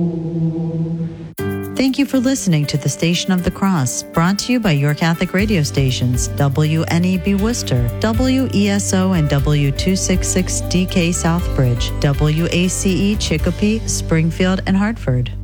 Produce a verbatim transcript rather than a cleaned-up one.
Thank you for listening to the Station of the Cross, brought to you by your Catholic radio stations, W N E B Worcester, W E S O and W two sixty-six D K Southbridge, W A C E Chicopee, Springfield, and Hartford.